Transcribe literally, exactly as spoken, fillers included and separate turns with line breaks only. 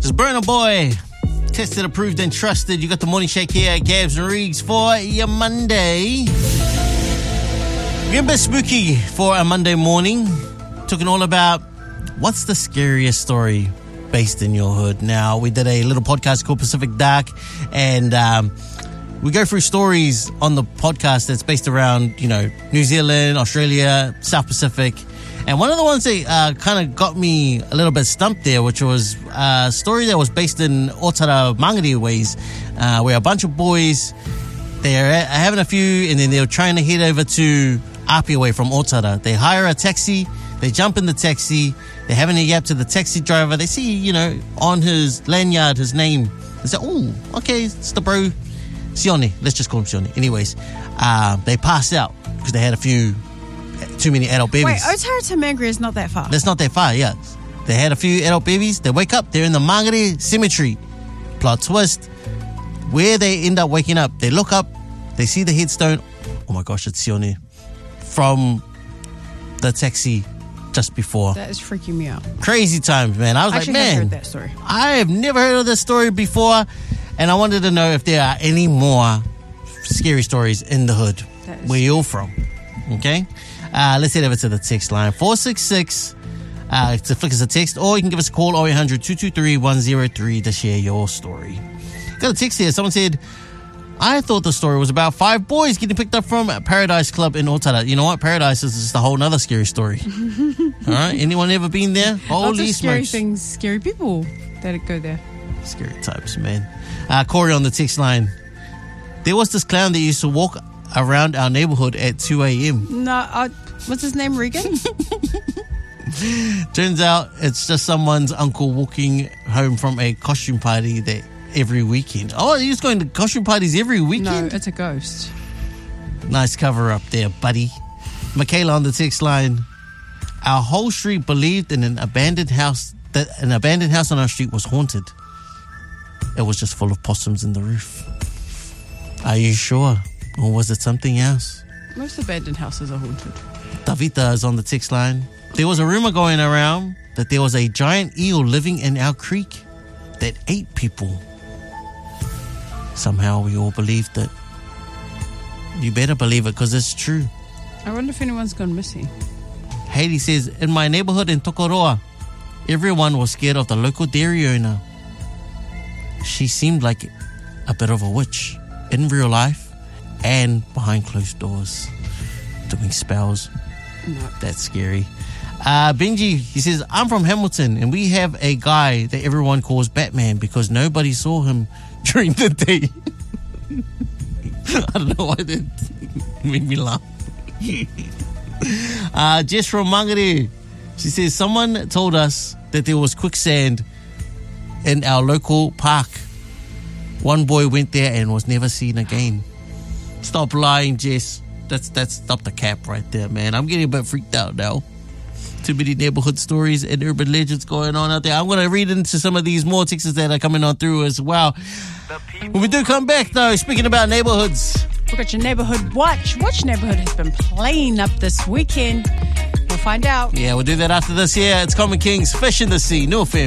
It's Burna Boy. Tested, approved, and trusted. You got the morning shake here at Gabs and Reeks for your Monday. We're getting a bit spooky for a Monday morning. Talking all about what's the scariest story based in your hood. Now, we did a little podcast called Pacific Dark, and um, we go through stories on the podcast that's based around, you know, New Zealand, Australia, South Pacific. And one of the ones that uh, kind of got me a little bit stumped there, which was a story that was based in Otara Mangere ways, uh, where a bunch of boys, they're having a few, and then they're trying to head over to Apia way from Otara. They hire a taxi, they jump in the taxi, they're having a yap to the taxi driver. They see, you know, on his lanyard, his name. They say, oh, okay, it's the bro, Sione. Let's just call him Sione. Anyways, uh, they pass out because they had a few... too many adult babies.
Wait, Otara to Mangere is not that far.
That's not that far, yeah. They had a few adult babies. They wake up. They're in the Mangere Cemetery. Plot twist. Where they end up waking up, they look up. They see the headstone. Oh my gosh, it's Sione. From the taxi just before.
That is freaking me out.
Crazy times, man. I was
I actually
like, man.
have heard that story.
I have never heard of this story before. And I wanted to know if there are any more scary stories in the hood. Where you're from. Okay? Uh, let's head over to the text line. four six six uh, to flick us a text, or you can give us a call oh eight hundred, two two three, one oh three to share your story. Got a text here. Someone said, I thought the story was about five boys getting picked up from Paradise Club in Otara. You know what? Paradise is just a whole nother scary story. All right? Anyone ever been there? Holy
Lots of scary
smokes.
things, scary people that go there.
Scary types, man. Uh, Corey on the text line. There was this clown that used to walk around our neighborhood at two a.m.
No, uh, what's his name, Regan?
Turns out it's just someone's uncle walking home from a costume party that every weekend. Oh, he's going to costume parties every weekend?
No, it's a ghost.
Nice cover up there, buddy. Michaela on the text line. Our whole street believed in an abandoned house, that an abandoned house on our street was haunted. It was just full of possums in the roof. Are you sure? Or was it something else?
Most abandoned houses are haunted.
Davita is on the text line. There was a rumor going around that there was a giant eel living in our creek that ate people. Somehow we all believed it. You better believe it because it's true.
I wonder if anyone's gone missing.
Haiti says, in my neighborhood in Tokoroa, everyone was scared of the local dairy owner. She seemed like a bit of a witch in real life and behind closed doors, doing spells.
No.
That's scary. Uh, Benji, he says, I'm from Hamilton, and we have a guy that everyone calls Batman because nobody saw him during the day. I don't know why that made me laugh. uh, Jess from Mangere, she says, someone told us that there was quicksand in our local park. One boy went there and was never seen again. Stop lying, Jess. That's that's stop the cap right there, man. I'm getting a bit freaked out now. Too many neighborhood stories and urban legends going on out there. I'm going to read into some of these more texts that are coming on through as well. When we do come back, though, speaking about neighborhoods.
We've got your neighborhood watch. Which neighborhood has been playing up this weekend? We'll find out.
Yeah, we'll do that after this. Yeah, it's Common Kings, Fish in the Sea, New F M.